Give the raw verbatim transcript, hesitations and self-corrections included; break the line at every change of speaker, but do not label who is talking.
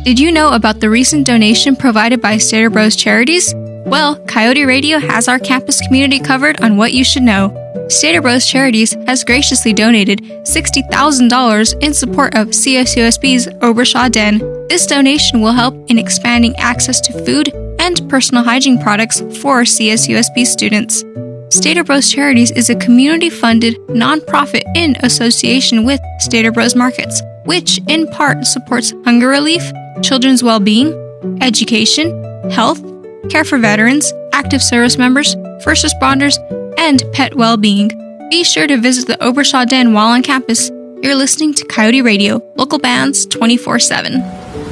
Did you know about the recent donation provided by Stater Bros Charities? Well, Coyote Radio has our campus community covered on what you should know. Stater Bros Charities has graciously donated sixty thousand dollars in support of C S U S B's Obershaw Den. This donation will help in expanding access to food and personal hygiene products for C S U S B students. Stater Bros Charities is a community-funded nonprofit in association with Stater Bros Markets, which in part supports hunger relief, children's well-being, education, health, care for veterans, active service members, first responders, and pet well-being. Be sure to visit the Obershaw Den while on campus. You're listening to Coyote Radio, local bands twenty-four seven.